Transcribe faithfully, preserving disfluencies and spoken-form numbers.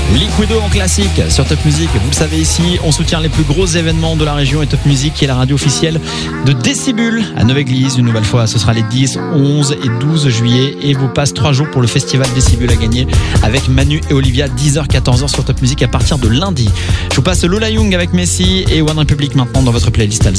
Liquido en classique sur Top Music. Vous le savez ici, on soutient les plus gros événements de la région et Top Music qui est la radio officielle de Décibule à Neuve-Église. Une nouvelle fois, ce sera les dix, onze et douze juillet et vous passe trois jours pour le festival Décibule à gagner avec Manu et Olivia, dix heures quatorze heures sur Top Music à partir de lundi. Je vous passe Lola Young avec Messi et One Republic maintenant dans votre playlist Alza.